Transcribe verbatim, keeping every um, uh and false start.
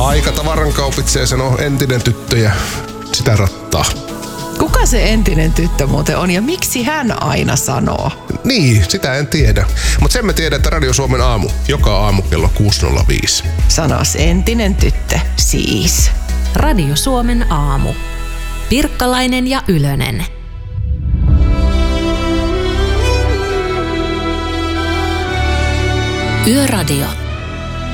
Aika tavaran kaupitsee, sanoo entinen tyttö ja sitä rattaa. Kuka se entinen tyttö muuten on ja miksi hän aina sanoo? Niin, sitä en tiedä. Mutta sen mä tiedän, että Radio Suomen aamu, joka aamu kello kuusi nolla viisi. Sanos entinen tyttö, siis. Radio Suomen aamu. Pirkkalainen ja Ylönen. Yöradio.